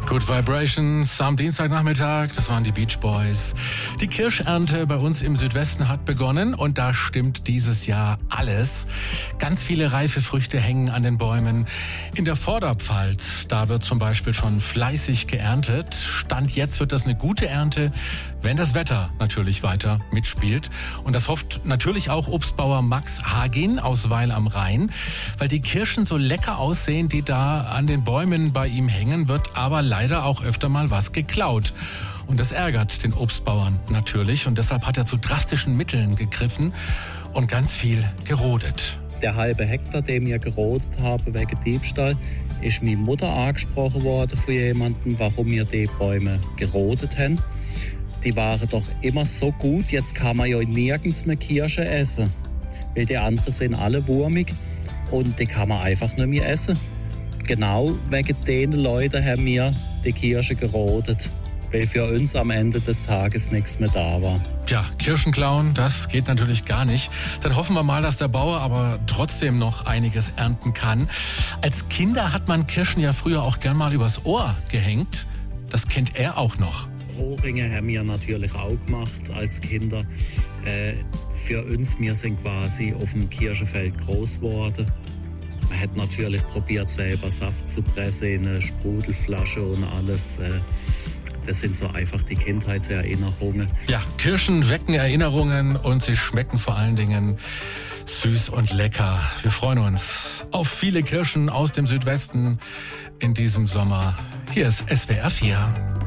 Good Vibrations am Dienstagnachmittag, das waren die Beach Boys. Die Kirschernte bei uns im Südwesten hat begonnen und da stimmt dieses Jahr alles. Ganz viele reife Früchte hängen an den Bäumen. In der Vorderpfalz, da wird zum Beispiel schon fleißig geerntet. Stand jetzt wird das eine gute Ernte, wenn das Wetter natürlich weiter mitspielt. Und das hofft natürlich auch Obstbauer Max Hagin aus Weil am Rhein. Weil die Kirschen so lecker aussehen, die da an den Bäumen bei ihm hängen, wird aber leider auch öfter mal was geklaut. Und das ärgert den Obstbauern natürlich. Und deshalb hat er zu drastischen Mitteln gegriffen und ganz viel gerodet. Der halbe Hektar, den wir gerodet haben wegen Diebstahl, ist meine Mutter angesprochen worden von jemandem, warum wir die Bäume gerodet haben. Die waren doch immer so gut, jetzt kann man ja nirgends mehr Kirsche essen. Weil die anderen sind alle wurmig und die kann man einfach nicht mehr essen. Genau wegen den Leuten haben wir die Kirsche gerodet, weil für uns am Ende des Tages nichts mehr da war. Tja, Kirschen klauen, das geht natürlich gar nicht. Dann hoffen wir mal, dass der Bauer aber trotzdem noch einiges ernten kann. Als Kinder hat man Kirschen ja früher auch gern mal übers Ohr gehängt. Das kennt er auch noch. Rohringe haben wir natürlich auch gemacht als Kinder. Für uns, wir sind quasi auf dem Kirschenfeld groß geworden. Man hat natürlich probiert, selber Saft zu pressen in eine Sprudelflasche und alles. Das sind so einfach die Kindheitserinnerungen. Ja, Kirschen wecken Erinnerungen und sie schmecken vor allen Dingen süß und lecker. Wir freuen uns auf viele Kirschen aus dem Südwesten in diesem Sommer. Hier ist SWR 4.